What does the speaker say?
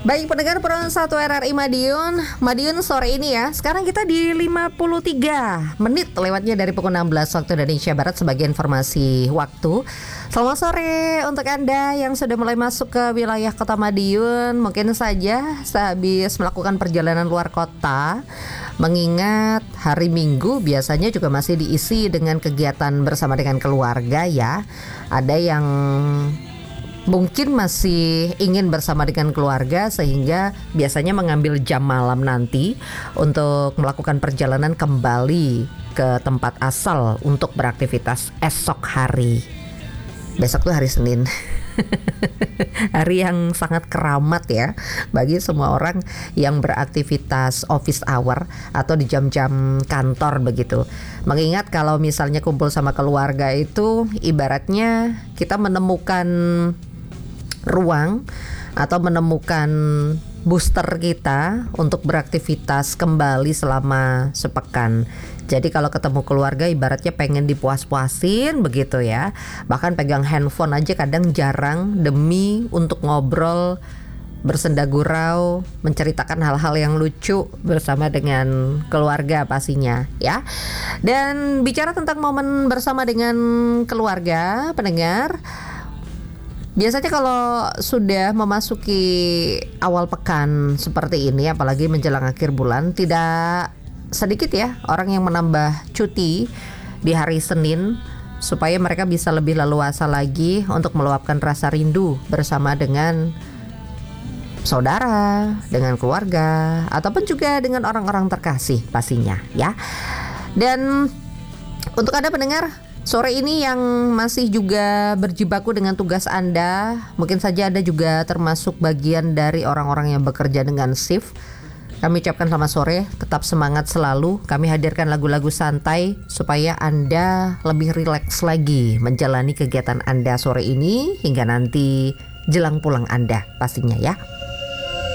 Baik pendengar Pro 1 RRI Madiun sore ini ya. Sekarang kita di 53 menit lewatnya dari pukul 16 waktu Indonesia Barat sebagai informasi waktu. Selamat sore untuk Anda yang sudah mulai masuk ke wilayah Kota Madiun. Mungkin saja sehabis melakukan perjalanan luar kota, mengingat hari Minggu biasanya juga masih diisi dengan kegiatan bersama dengan keluarga ya. Ada yang mungkin masih ingin bersama dengan keluarga sehingga biasanya mengambil jam malam nanti untuk melakukan perjalanan kembali ke tempat asal untuk beraktivitas esok hari. Besok tuh hari Senin. Hari yang sangat keramat ya bagi semua orang yang beraktivitas office hour atau di jam-jam kantor begitu. Mengingat kalau misalnya kumpul sama keluarga itu ibaratnya kita menemukan ruang atau menemukan booster kita untuk beraktivitas kembali selama sepekan. Jadi kalau ketemu keluarga ibaratnya pengen dipuas-puasin begitu ya. Bahkan pegang handphone aja kadang jarang demi untuk ngobrol, bersenda gurau, menceritakan hal-hal yang lucu bersama dengan keluarga pastinya ya. Dan bicara tentang momen bersama dengan keluarga, pendengar, biasanya kalau sudah memasuki awal pekan seperti ini, apalagi menjelang akhir bulan, tidak sedikit ya orang yang menambah cuti di hari Senin supaya mereka bisa lebih leluasa lagi untuk meluapkan rasa rindu bersama dengan saudara, dengan keluarga, ataupun juga dengan orang-orang terkasih pastinya ya. Dan untuk Anda pendengar, sore ini yang masih juga berjibaku dengan tugas Anda, mungkin saja Anda juga termasuk bagian dari orang-orang yang bekerja dengan shift. Kami ucapkan selamat sore, tetap semangat selalu. Kami hadirkan lagu-lagu santai supaya Anda lebih rileks lagi menjalani kegiatan Anda sore ini hingga nanti jelang pulang Anda pastinya ya.